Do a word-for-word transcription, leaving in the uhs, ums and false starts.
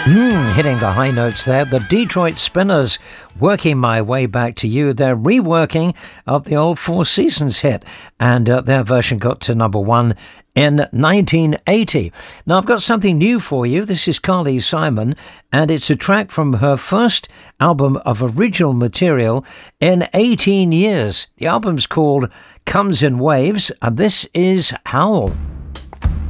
Mm, hitting the high notes there. The Detroit Spinners, Working My Way Back to You. They're reworking of the old Four Seasons hit, and uh, their version got to number one in nineteen eighty. Now, I've got something new for you. This is Carly Simon, and it's a track from her first album of original material in eighteen years. The album's called Comes in Waves, and this is Howl.